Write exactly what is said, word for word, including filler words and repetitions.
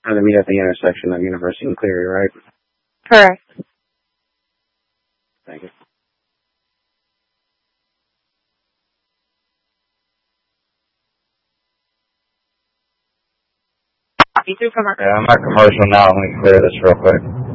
Trying to meet at the intersection of University and Cleary, right? Correct. Thank you. You through commercial? Yeah, I'm at commercial now. Let me clear this real quick.